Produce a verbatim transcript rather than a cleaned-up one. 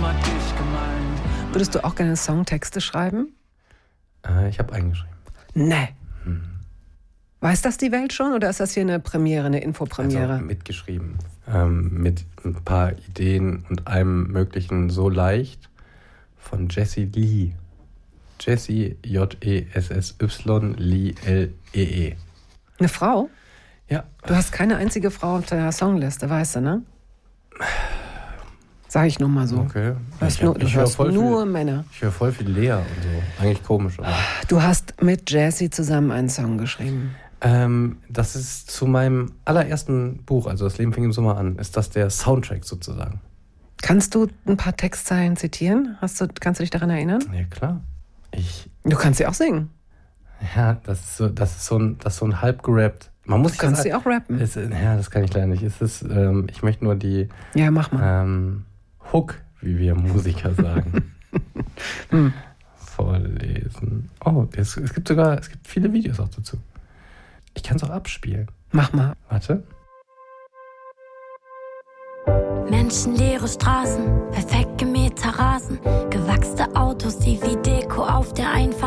immer dich gemeint. Würdest du auch gerne Songtexte schreiben? Äh, ich habe eingeschrieben. Nee. Hm. Weiß das die Welt schon oder ist das hier eine Premiere, eine Infopremiere? Also mitgeschrieben. Ähm, mit ein paar Ideen und allem Möglichen so leicht von Jessie Lee. Jessie, J E S S Y, Lee, L E E. Eine Frau? Ja. Du hast keine einzige Frau auf deiner Songliste, weißt du, ne? Sag ich nur mal so. Okay. Du hörst Ich, nur, du ich höre hörst voll nur viel, Männer. Ich höre voll viel Lea und so. Eigentlich komisch, aber... Du hast mit Jessie zusammen einen Song geschrieben. Ähm, das ist zu meinem allerersten Buch, also Das Leben fing im Sommer an, ist das der Soundtrack sozusagen. Kannst du ein paar Textzeilen zitieren? Hast du, kannst du dich daran erinnern? Ja, klar. Ich... Du kannst sie auch singen. Ja, das ist so, das ist so ein, das ist so ein halb gerappt. Man muss Du kannst das, sie auch rappen. Es, ja, das kann ich leider nicht. Es ist, ähm, ich möchte nur die Ja, mach mal. ähm, Hook, wie wir Musiker sagen, hm. vorlesen. Oh, es, es gibt sogar, es gibt viele Videos auch dazu. Ich kann es auch abspielen. Mach mal. Warte. Menschenleere Straßen, perfekt gemähter Rasen, gewachste Autos, die wie Deko auf der Einfahrt